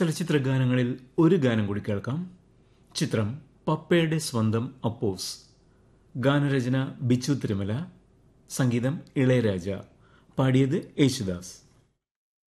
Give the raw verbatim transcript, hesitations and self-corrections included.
ചലച്ചിത്ര ഗാനങ്ങളിൽ ഒരു ഗാനം കൂടി കേൾക്കാം. ചിത്രം പപ്പയുടെ സ്വന്തം അപ്പോസ്. ഗാനരചന ബിച്ചു തിരുമല, സംഗീതം ഇളയരാജ, പാടിയത് യേശുദാസ്.